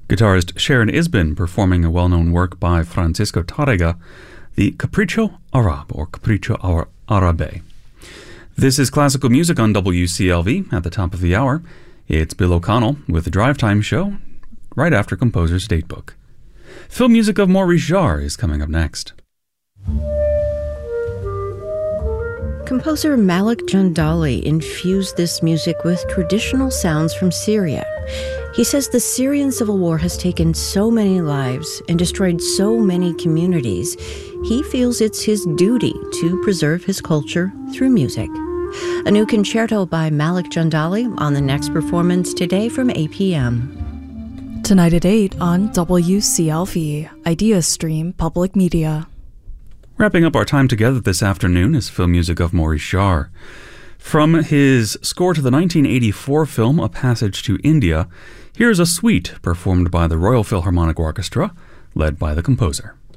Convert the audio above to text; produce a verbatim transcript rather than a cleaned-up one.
Guitarist Sharon Isbin performing a well-known work by Francisco Tárrega, the Capricho Arabe, or Capricho Arabe. This is classical music on W C L V at the top of the hour. It's Bill O'Connell with the Drive Time Show, right after Composer's Datebook. Film music of Maurice Jarre is coming up next. Composer Malik Jandali infused this music with traditional sounds from Syria. He says the Syrian civil war has taken so many lives and destroyed so many communities. He feels it's his duty to preserve his culture through music. A new concerto by Malik Jandali on the next performance today from eight p.m. Tonight at eight on W C L V, Idea Stream Public Media. Wrapping up our time together this afternoon is film music of Maurice Jarre. From his score to the nineteen eighty-four film A Passage to India, here's a suite performed by the Royal Philharmonic Orchestra, led by the composer.